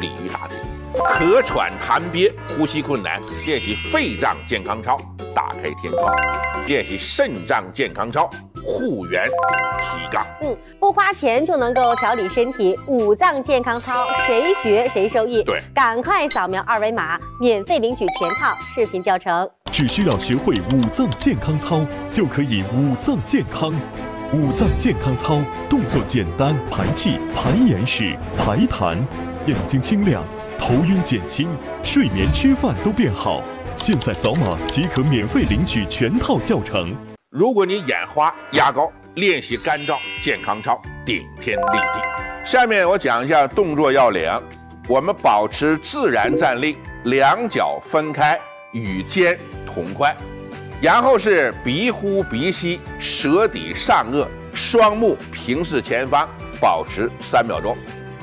鲤鱼打挺。咳喘痰憋、呼吸困难，练习肺脏健康操，打开天窗；练习肾脏健康操，护元提杠。 不花钱就能够调理身体，五脏健康操，谁学谁受益。 对， 赶快扫描二维码，免费领取全套视频教程。 只需要学会五脏健康操，就可以五脏健康。五脏健康操动作简单，排气、排眼屎、排痰，眼睛清亮，头晕减轻，睡眠吃饭都变好。现在扫码即可免费领取全套教程。 如果你眼花、牙膏，练习干燥健康操，顶天立地。下面我讲一下动作要领。我们保持自然站立，两脚分开，与肩同宽，然后是鼻呼鼻吸，舌抵上颚，双目平视前方，保持3秒钟。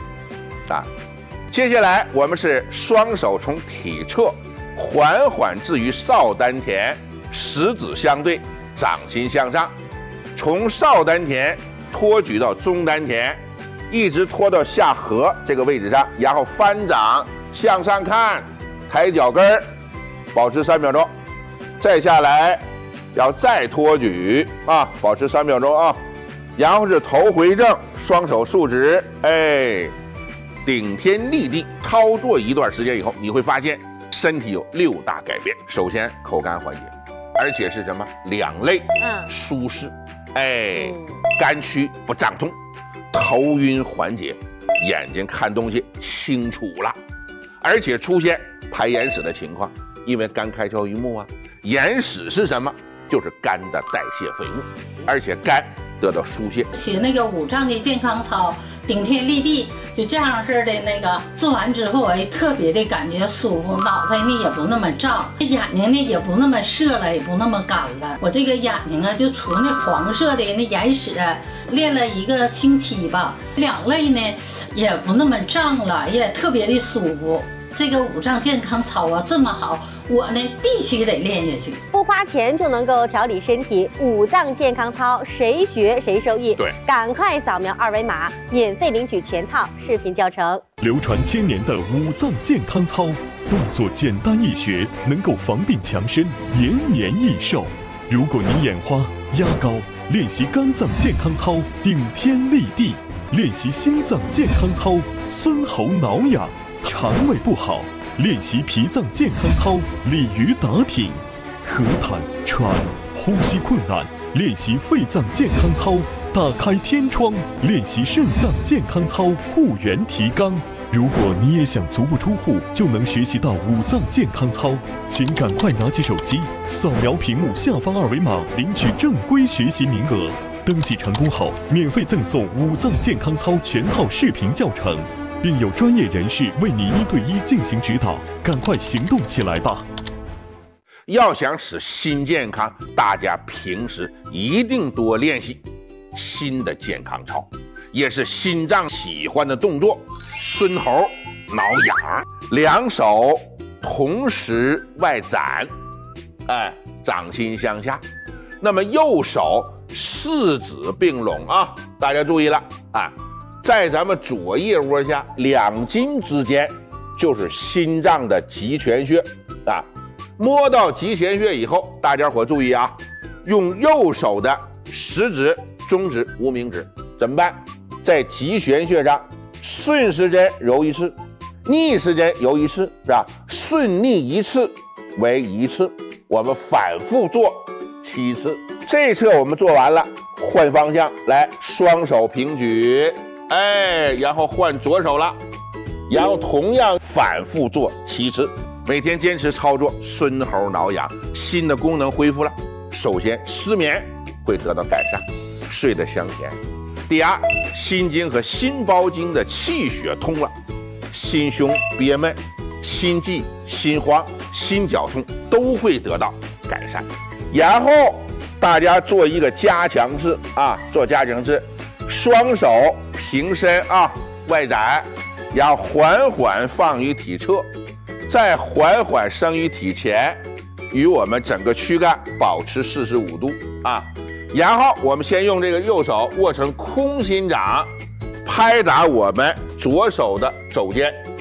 接下来我们是双手从体侧缓缓置于少丹田，食指相对，掌心向上，从少丹田托举到中丹田，一直拖到下颌这个位置上，然后翻掌向上看，抬脚跟儿，保持3秒钟。再下来要再托举保持3秒钟啊。然后是头回正，双手竖直，顶天立地。操作一段时间以后，你会发现身体有6大改变。首先口干缓解，而且是什么？两肋舒适，肝区不胀痛，头晕缓解，眼睛看东西清楚了，而且出现排眼屎的情况，因为肝开窍于目啊。眼屎是什么？就是肝的代谢废物，而且肝得到疏泄。 学那个五脏的健康操，顶天立地，就这样式的那个做完之后，我特别的感觉舒服，脑袋呢也不那么胀，眼睛呢也不那么涩了，也不那么干了。我这个眼睛啊，就除那黄色的那眼屎，练了1个星期吧，两肋呢也不那么胀了，也特别的舒服。这个五脏健康操啊这么好，我呢必须得练下去。 不花钱就能够调理身体，五脏健康操，谁学谁受益。 对， 赶快扫描二维码，免费领取全套视频教程。 流传千年的五脏健康操，动作简单易学，能够防病强身，延年益寿。如果你眼花、压高，练习肝脏健康操，顶天立地；练习心脏健康操，孙喉挠痒。肠胃不好，练习脾脏健康操，鲤鱼打挺；咳痰喘，呼吸困难，练习肺脏健康操，打开天窗；练习肾脏健康操，护元提纲。如果你也想足不出户就能学习到五脏健康操，请赶快拿起手机，扫描屏幕下方二维码，领取正规学习名额。登记成功后，免费赠送五脏健康操全套视频教程，并有专业人士为你1对1进行指导，赶快行动起来吧！ 要想使心健康，大家平时一定多练习心的健康操，也是心脏喜欢的动作。孙喉挠痒，两手同时外展，掌心向下。那么右手四指并拢啊，大家注意了在咱们左腋窝下2筋之间就是心脏的极泉穴摸到极泉穴以后，大家伙注意用右手的食指、中指、无名指怎么办？在极泉穴上顺时针揉1次，逆时针揉1次，是吧？顺逆1次为1次，我们反复做7次。这侧我们做完了，换方向来，双手平举，然后换左手了，然后同样反复做7次。每天坚持操作，孙喉挠痒，心的功能恢复了。首先，失眠会得到改善，睡得香甜。第二，心经和心包经的气血通了，心胸憋闷、心悸、心慌、心绞痛都会得到改善。然后大家做一个加强式做加强式，双手平伸外展，然后缓缓放于体侧，再缓缓升于体前，与我们整个躯干保持45度然后我们先用这个右手握成空心掌，拍打我们左手的肘尖，